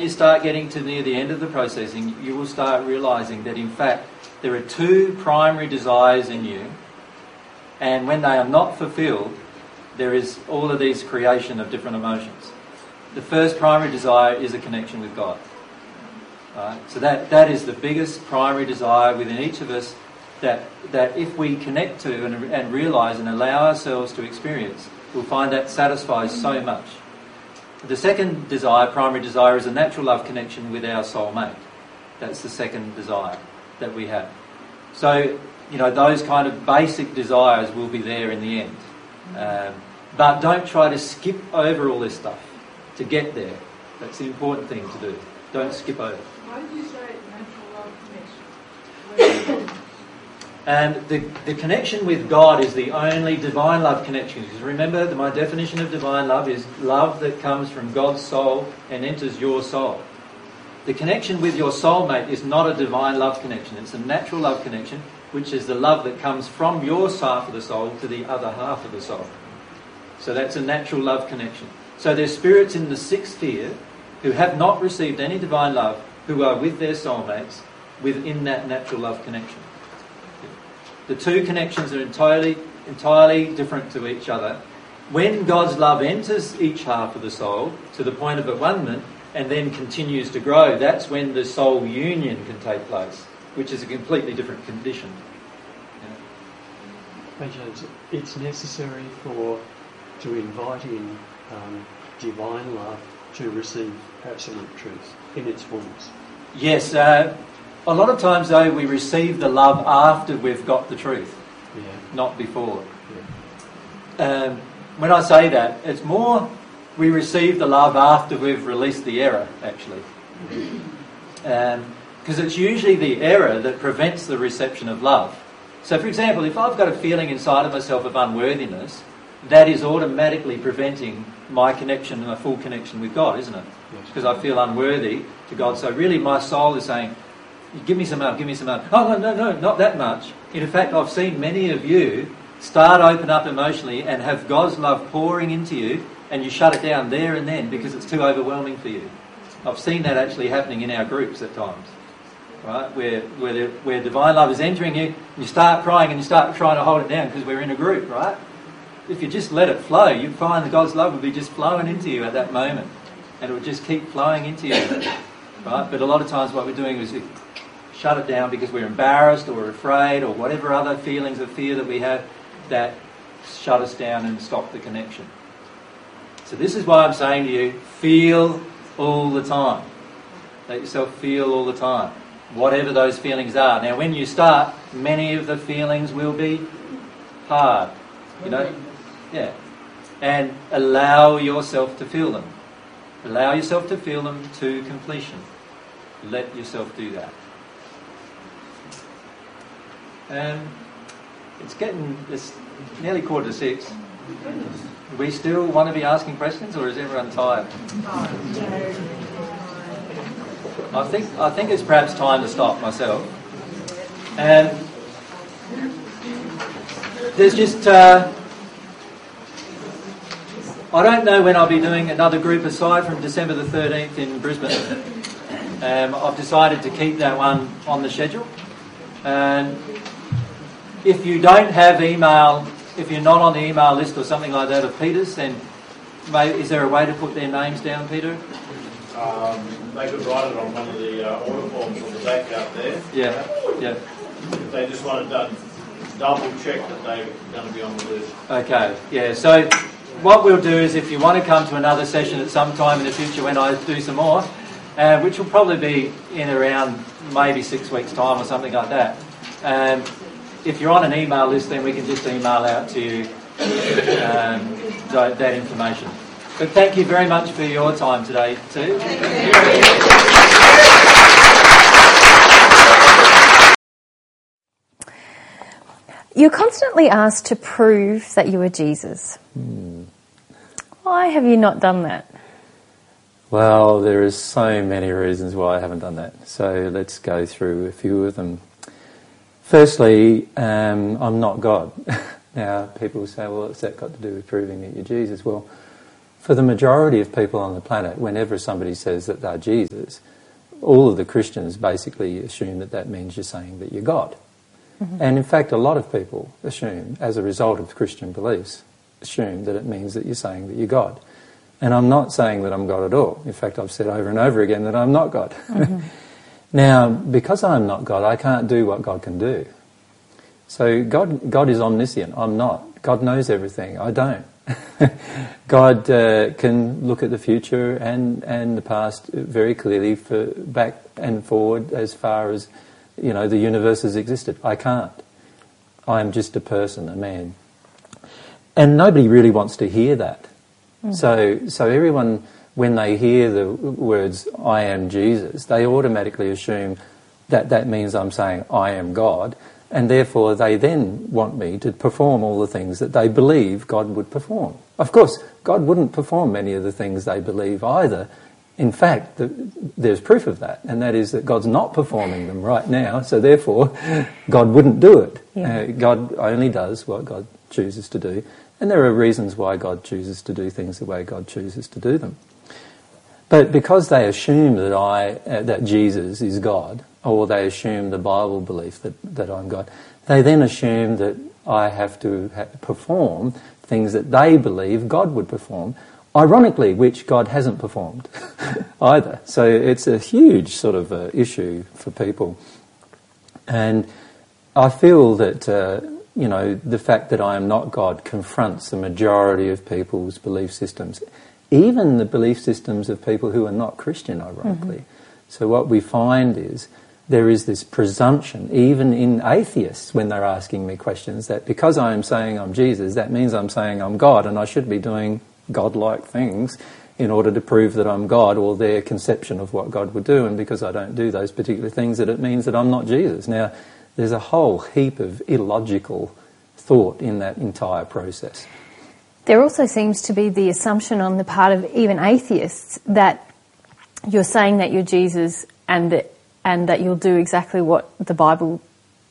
you start getting to near the end of the processing, you will start realising that in fact there are two primary desires in you, and when they are not fulfilled, there is all of these creation of different emotions. The first primary desire is a connection with God. Right? So that is the biggest primary desire within each of us, that if we connect to and realise and allow ourselves to experience, we'll find that satisfies so much. The second desire, primary desire, is a natural love connection with our soulmate. That's the second desire that we have. So, those kind of basic desires will be there in the end. But don't try to skip over all this stuff to get there. That's the important thing to do. Don't skip over. Why did you say natural love connection? And the connection with God is the only divine love connection. Because remember, my definition of divine love is love that comes from God's soul and enters your soul. The connection with your soulmate is not a divine love connection. It's a natural love connection, which is the love that comes from your half of the soul to the other half of the soul. So that's a natural love connection. So there's spirits in the sixth tier who have not received any divine love, who are with their soulmates within that natural love connection. The two connections are entirely different to each other. When God's love enters each half of the soul to the point of abandonment and then continues to grow, that's when the soul union can take place, which is a completely different condition. James, it's necessary to invite in divine love to receive absolute truth in its fullness. Yes, a lot of times though we receive the love after we've got the truth, not before. Yeah. When I say that, it's more we receive the love after we've released the error, actually. Because it's usually the error that prevents the reception of love. So for example, if I've got a feeling inside of myself of unworthiness, that is automatically preventing my connection, my full connection with God, isn't it? Because I feel unworthy to God. So really my soul is saying, give me some love, give me some love. Oh, no, not that much. In fact, I've seen many of you start open up emotionally and have God's love pouring into you, and you shut it down there and then because it's too overwhelming for you. I've seen that actually happening in our groups at times. Right? Where divine love is entering you, and you start crying and you start trying to hold it down because we're in a group, right? If you just let it flow, you find that God's love will be just flowing into you at that moment. And it will just keep flowing into you. Right? But a lot of times what we're doing is we shut it down because we're embarrassed or we're afraid or whatever other feelings of fear that we have that shut us down and stop the connection. So this is why I'm saying to you, feel all the time. Let yourself feel all the time, whatever those feelings are. Now when you start, many of the feelings will be hard. Yeah. And allow yourself to feel them. Allow yourself to feel them to completion. Let yourself do that. It's nearly 5:45. Do we still want to be asking questions, or is everyone tired? I think it's perhaps time to stop myself. And there's just I don't know when I'll be doing another group aside from December the 13th in Brisbane. I've decided to keep that one on the schedule. And if you don't have email, if you're not on the email list or something like that of Peter's, then is there a way to put their names down, Peter? They could write it on one of the order forms on the back out there. Yeah. If they just want to double check that they're going to be on the list. Okay, yeah. So what we'll do is, if you want to come to another session at some time in the future when I do some more, which will probably be in around maybe 6 weeks' time or something like that. If you're on an email list, then we can just email out to you that information. But thank you very much for your time today too. You're constantly asked to prove that you are Jesus. Why have you not done that? Well, there is so many reasons why I haven't done that. So let's go through a few of them. Firstly, I'm not God. Now, people say, well, what's that got to do with proving that you're Jesus? Well, For the majority of people on the planet, whenever somebody says that they're Jesus, all of the Christians basically assume that that means you're saying that you're God. Mm-hmm. And in fact, a lot of people assume, as a result of Christian beliefs, assume that it means that you're saying that you're God. And I'm not saying that I'm God at all. In fact, I've said over and over again that I'm not God. Mm-hmm. Now, because I'm not God, I can't do what God can do. So God is omniscient. I'm not. God knows everything. I don't. God can look at the future and the past very clearly, for back and forward as far as, the universe has existed. I can't. I am just a person, a man. And nobody really wants to hear that. Mm. So everyone, when they hear the words, I am Jesus, they automatically assume that that means I'm saying I am God, and therefore they then want me to perform all the things that they believe God would perform. Of course, God wouldn't perform many of the things they believe either. In fact, there's proof of that, and that is that God's not performing them right now, so therefore God wouldn't do it. Yeah. God only does what God chooses to do, and there are reasons why God chooses to do things the way God chooses to do them. But because they assume that Jesus is God, or they assume the Bible belief that I'm God, they then assume that I have to perform things that they believe God would perform, ironically, which God hasn't performed either. So it's a huge sort of issue for people. And I feel that, the fact that I am not God confronts the majority of people's belief systems, even the belief systems of people who are not Christian, ironically. Mm-hmm. So what we find is there is this presumption, even in atheists, when they're asking me questions, that because I am saying I'm Jesus, that means I'm saying I'm God, and I should be doing God-like things in order to prove that I'm God, or their conception of what God would do, and because I don't do those particular things, that it means that I'm not Jesus. Now, there's a whole heap of illogical thought in that entire process. There also seems to be the assumption on the part of even atheists that you're saying that you're Jesus and that you'll do exactly what the Bible,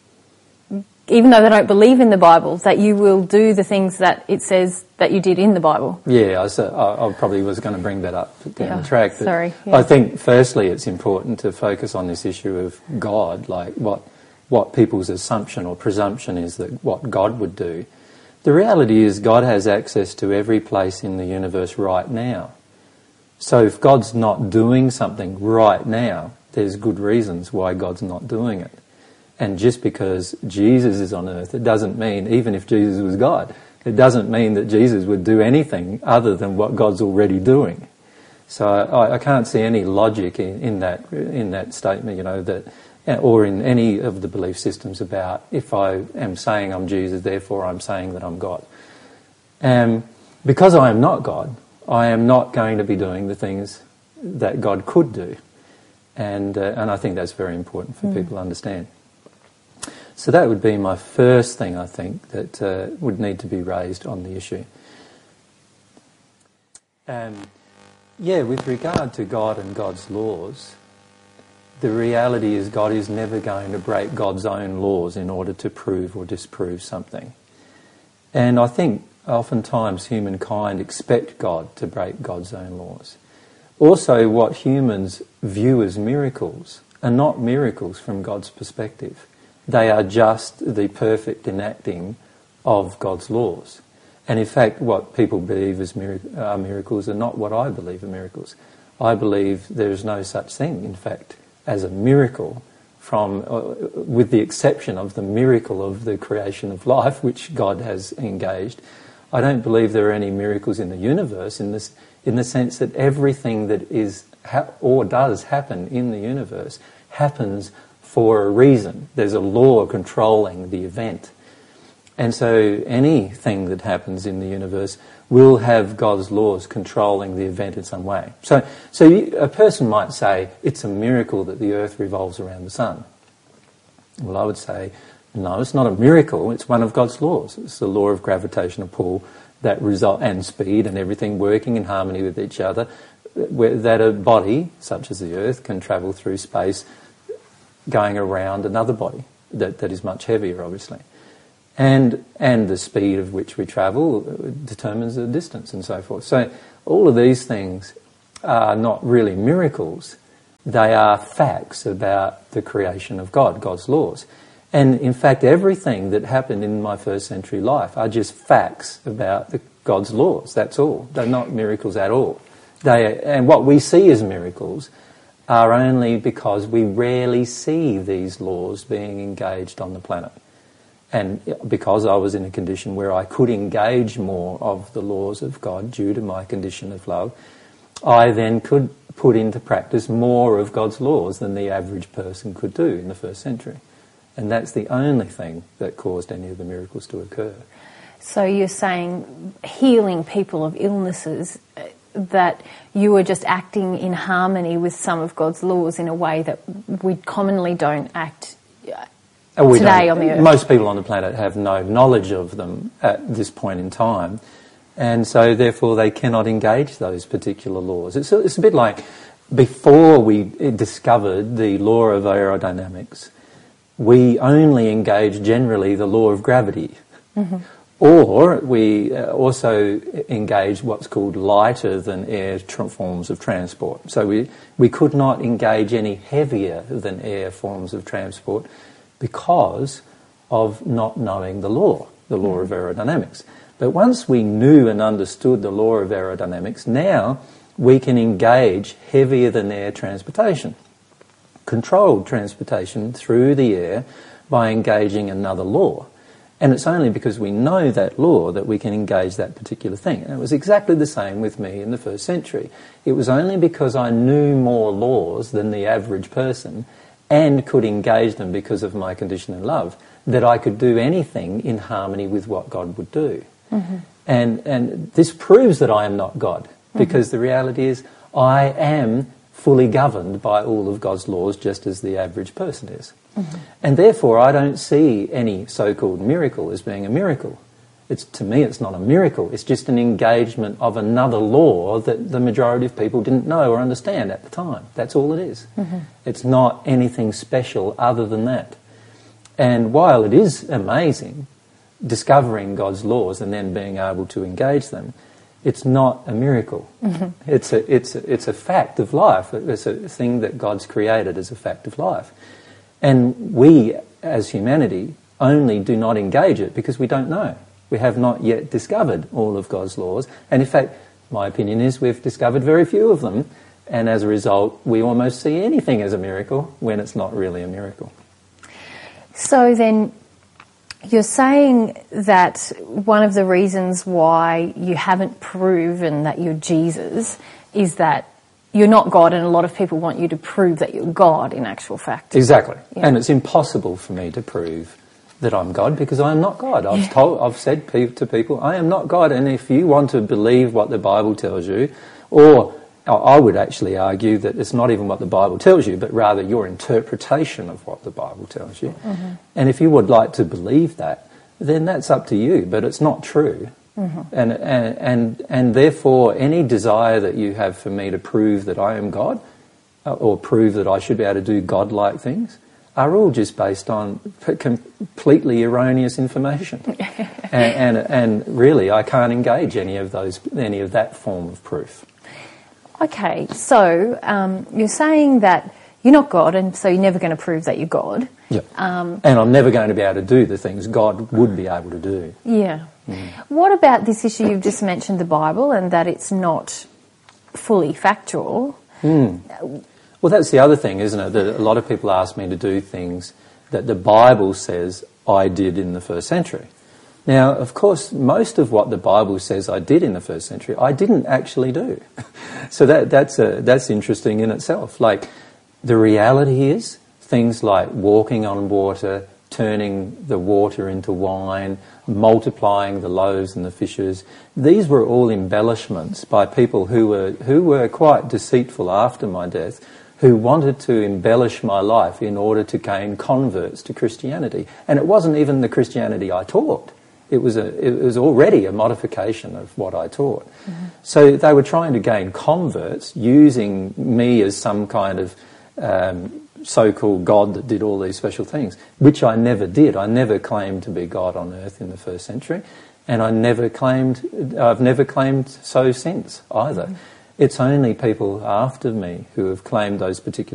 even though they don't believe in the Bible, that you will do the things that it says that you did in the Bible. Yeah, I probably was going to bring that up down the track. Sorry. Yeah. I think, firstly, it's important to focus on this issue of God, like what people's assumption or presumption is that what God would do. The reality is God has access to every place in the universe right now. So if God's not doing something right now, there's good reasons why God's not doing it. And just because Jesus is on earth, it doesn't mean, even if Jesus was God, it doesn't mean that Jesus would do anything other than what God's already doing. So I can't see any logic in that statement, that, or in any of the belief systems about if I am saying I'm Jesus, therefore I'm saying that I'm God. Because I am not God, I am not going to be doing the things that God could do. And I think that's very important for people to understand. So that would be my first thing, I think, that would need to be raised on the issue. With regard to God and God's laws, the reality is God is never going to break God's own laws in order to prove or disprove something. And I think oftentimes humankind expect God to break God's own laws. Also, what humans view as miracles are not miracles from God's perspective. They are just the perfect enacting of God's laws. And in fact, what people believe are miracles are not what I believe are miracles. I believe there is no such thing, in fact, as a miracle, with the exception of the miracle of the creation of life, which God has engaged. I don't believe there are any miracles in the universe in the sense that everything that is or does happen in the universe happens for a reason. There's a law controlling the event. And so anything that happens in the universe will have God's laws controlling the event in some way. So a person might say, it's a miracle that the earth revolves around the sun. Well, I would say, no, it's not a miracle, it's one of God's laws. It's the law of gravitational pull and speed and everything working in harmony with each other, that a body, such as the earth, can travel through space going around another body that is much heavier, obviously. And the speed of which we travel determines the distance and so forth. So all of these things are not really miracles. They are facts about the creation of God, God's laws. And in fact, everything that happened in my first century life are just facts about God's laws. That's all. They're not miracles at all. And what we see as miracles are only because we rarely see these laws being engaged on the planet. And because I was in a condition where I could engage more of the laws of God due to my condition of love, I then could put into practice more of God's laws than the average person could do in the first century. And that's the only thing that caused any of the miracles to occur. So you're saying healing people of illnesses, that you were just acting in harmony with some of God's laws in a way that we commonly don't act today on the earth. Most people on the planet have no knowledge of them at this point in time, and so therefore they cannot engage those particular laws. It's a bit like before we discovered the law of aerodynamics, we only engaged generally the law of gravity. Mm-hmm. Or we also engage what's called lighter than air forms of transport. So we could not engage any heavier than air forms of transport because of not knowing the law of aerodynamics. But once we knew and understood the law of aerodynamics, now we can engage heavier than air transportation, controlled transportation through the air by engaging another law. And it's only because we know that law that we can engage that particular thing. And it was exactly the same with me in the first century. It was only because I knew more laws than the average person and could engage them because of my condition in love that I could do anything in harmony with what God would do. Mm-hmm. And this proves that I am not God, because the reality is I am fully governed by all of God's laws just as the average person is. Mm-hmm. And therefore I don't see any so-called miracle as being a miracle. To me it's not a miracle, it's just an engagement of another law that the majority of people didn't know or understand at the time. That's all it is. Mm-hmm. It's not anything special other than that. And while it is amazing discovering God's laws and then being able to engage them, it's not a miracle. Mm-hmm. It's a fact of life. It's a thing that God's created as a fact of life. And we, as humanity, only do not engage it because we don't know. We have not yet discovered all of God's laws. And in fact, my opinion is we've discovered very few of them. And as a result, we almost see anything as a miracle when it's not really a miracle. So then you're saying that one of the reasons why you haven't proven that you're Jesus is that you're not God, and a lot of people want you to prove that you're God in actual fact. Exactly. Yeah. And it's impossible for me to prove that I'm God because I am not God. I've said to people, I am not God, and if you want to believe what the Bible tells you, or I would actually argue that it's not even what the Bible tells you, but rather your interpretation of what the Bible tells you. Mm-hmm. And if you would like to believe that, then that's up to you, but it's not true. Mm-hmm. And therefore, any desire that you have for me to prove that I am God, or prove that I should be able to do God-like things, are all just based on completely erroneous information. and really, I can't engage any of that form of proof. Okay, so you're saying that you're not God, and so you're never going to prove that you're God. Yeah. And I'm never going to be able to do the things God would be able to do. Yeah. Mm. What about this issue you've just mentioned, the Bible, and that it's not fully factual? Mm. Well, that's the other thing, isn't it? That a lot of people ask me to do things that the Bible says I did in the first century. Now, of course, most of what the Bible says I did in the first century, I didn't actually do. So that's interesting in itself. Like, the reality is, things like walking on water, turning the water into wine, multiplying the loaves and the fishes, these were all embellishments by people who were quite deceitful after my death, who wanted to embellish my life in order to gain converts to Christianity. And it wasn't even the Christianity I taught. It was already a modification of what I taught. Mm-hmm. So they were trying to gain converts using me as some kind of so-called God that did all these special things, which I never did. I never claimed to be God on earth in the first century, and I've never claimed so since either. It's only people after me who have claimed those particular